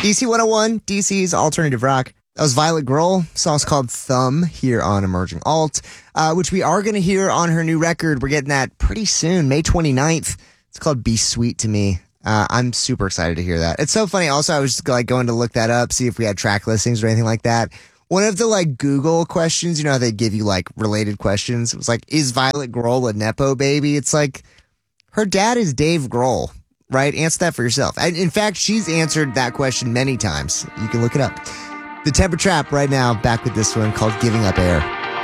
DC 101, DC's alternative rock. That was Violet Grohl. Song's called Thumb here on Emerging Alt, which we are going to hear on her new record. We're getting that pretty soon, May 29th. It's called Be Sweet to Me. I'm super excited to hear that. It's so funny. Also, I was like going to look that up, see if we had track listings or anything like that. One of the like Google questions, you know how they give you like related questions? It was like, is Violet Grohl a Nepo baby? It's like, her dad is Dave Grohl, right? Answer that for yourself. And in fact, she's answered that question many times. You can look it up. The Temper Trap right now, back with this one called Giving Up Air.